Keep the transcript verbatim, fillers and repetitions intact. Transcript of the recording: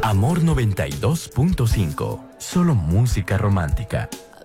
Amor noventa y dos punto cinco. Solo música romántica.